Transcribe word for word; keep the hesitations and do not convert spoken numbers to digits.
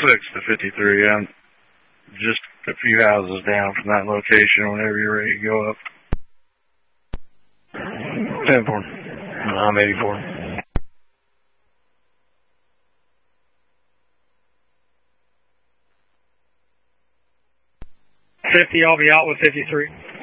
six to fifty-three. I'm just a few houses down from that location whenever you're ready to go up. ten four. I'm eighty-four. fifty, I'll be out with fifty-three.